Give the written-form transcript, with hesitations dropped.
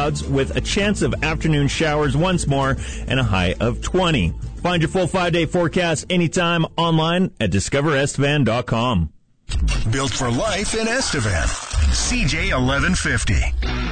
clouds with a chance of afternoon showers once more and a high of 20. Find your full 5-day forecast anytime online at discoverestevan.com. Built for life in Estevan. CJ 1150.